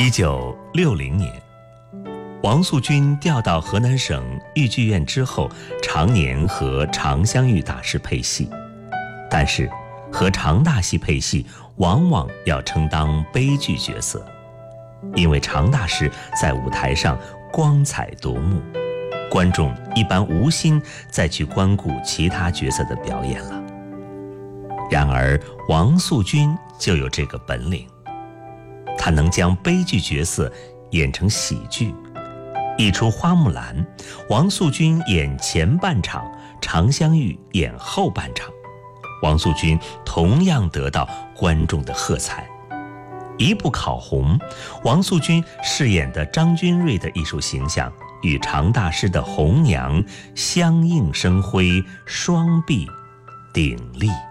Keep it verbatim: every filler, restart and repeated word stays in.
一九六零年，王素君调到河南省豫剧院之后，常年和常香玉大师配戏，但是和常大戏配戏往往要承当悲剧角色，因为常大师在舞台上光彩夺目，观众一般无心再去关顾其他角色的表演了。然而王素君就有这个本领，她能将悲剧角色演成喜剧。一出花木兰，王素君演前半场，常香玉演后半场，王素君同样得到观众的喝彩。一部考红，王素君饰演的张君瑞的艺术形象与常大师的红娘相映生辉，双璧鼎立。